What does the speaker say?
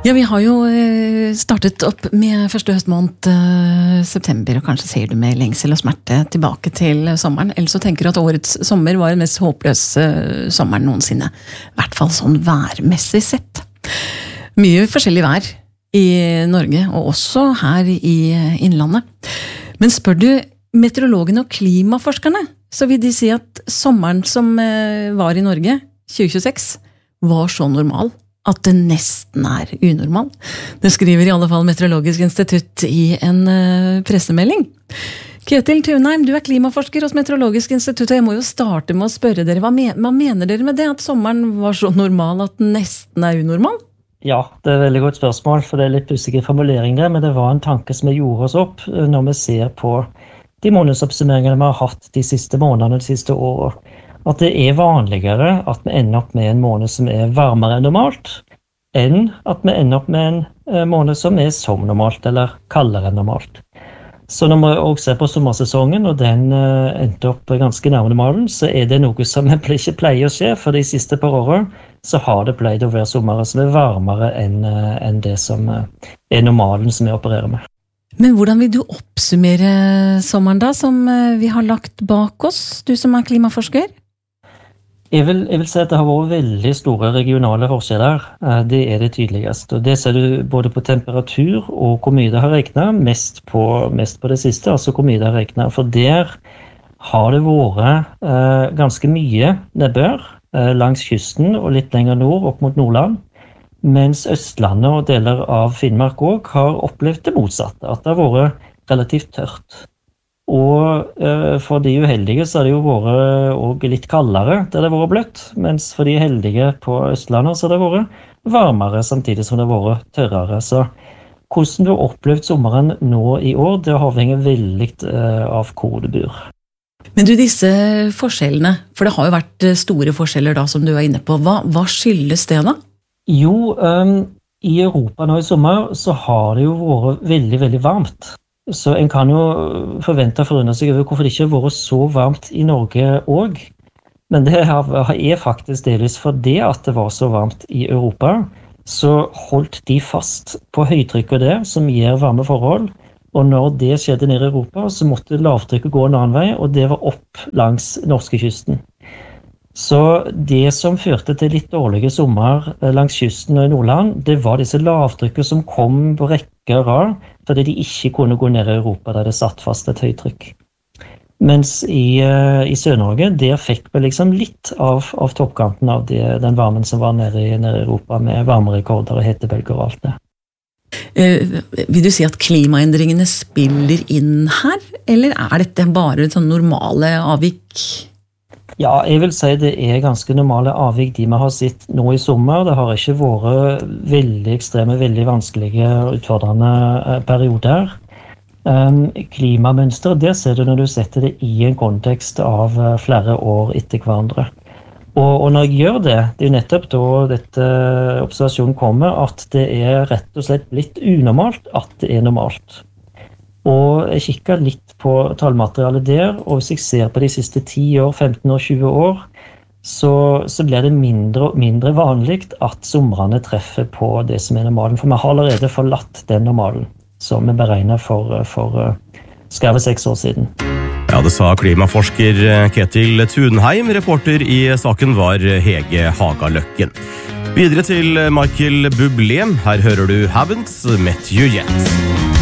Ja, vi har jo startet opp med første høstmåned september, og kanskje ser du med lengsel og smerte tilbake til sommeren, eller så tenker du at årets sommer var den mest håpløse sommeren noensinne. I hvert fall sånn værmessig sett. Mye forskjellig vær i Norge, og også her i innlandet. Men spør du meteorologene og klimaforskerne, så vil de si at sommeren som var i Norge, 2026, var så normal at det nesten unormal. Det skriver i alle fall Meteorologisk institutt i en pressemelding. Ketil Tunheim, du klimaforsker hos Meteorologisk institutt, og jeg må jo starte med å spørre dere, hva mener dere med det, at sommeren var så normal at den nesten unormal? Ja, det et veldig godt spørsmål, for det litt usikker formulering der, men det var en tanke som vi gjorde oss opp når vi ser på de månedsoppsummeringene vi har hatt de siste månedene, de siste årene. At det vanligere at vi ender opp med en måned som varmere enn normalt, enn at vi ender opp med en måned som som normalt, eller kaldere enn normalt. Så når vi også ser på sommersesongen, og den endte opp ganske nærme normalen, så det noe som ikke pleier å skje, for de siste par årene så har det pleid å være sommer som varmere enn det som normalen som vi opererer med. Men hvordan vil du oppsummere sommeren da, som vi har lagt bak oss, du som klimaforsker? Jeg vil si at det har vært veldig store regionale forskjeller. Det det tydeligste. Og det ser du både på temperatur og hvor mye det har regnet, mest på det siste, altså hvor mye det har regnet. For der har det vært ganske mye nedbør langs kysten og litt lenger nord, opp mot Nordland. Mens Østlandet og deler av Finnmark også har opplevd det motsatte, at det har vært relativt tørt. Og for de uheldige så har det jo vært også litt kaldere der det har vært bløtt, mens for de heldige på Østlandet så har det vært varmere samtidig som det har vært tørrere. Så hvordan du har opplevd sommeren nå i år, det avhenger veldig av hvor du bor. Men du, disse forskjellene, for det har jo vært store forskjeller da som du inne på, hva skyldes det da? Jo, i Europa nå i sommer så har det jo vært veldig, veldig varmt. Så en kan jo forvente å forundre seg over hvorfor det ikke har vært så varmt i Norge også. Men det faktisk delvis fordi at det var så varmt i Europa, så holdt de fast på høytrykket der, som gir varme forhold. Og når det skjedde nede i Europa, så måtte lavtrykket gå en annen vei, og det var opp langs norskekysten. Så det som førte til litt dårlige sommer langs kysten og i Nordland, det var disse lavtrykkene som kom på rekke og rad, fordi de ikke kunne gå ned i Europa der det satt fast et høytrykk. Mens i Sør-Norge, der fikk vi liksom litt av toppkanten av den varmen som var nede i Europa, med varmerekorder og hetebølger og alt det. Vil du si at klimaendringene spiller inn her, eller dette bare sånn normale avvik? Ja, jeg vil si det ganske normale avvik de vi har sett nå i sommer. Det har ikke vært veldig ekstreme, veldig vanskelige og utfordrende perioder. Klimamønster, det ser du når du setter det i en kontekst av flere år etter hverandre. Og når jeg gjør det er jo nettopp da dette observasjonen kommer, at det rett og slett blitt unormalt at det normalt. Og jeg kikker litt på tallmaterialet der, og hvis jeg ser på de siste 10 år, 15 år, 20 år, så blir det mindre og mindre vanlig at somrene treffer på det som normalen. For vi har allerede forlatt den normalen som vi beregnet for skarve 6 år siden. Ja, det sa klimaforsker Ketil Tunheim. Reporter i saken var Hege Hagaløkken. Videre til Michael Bublé. Her hører du Haven't Met You Yet.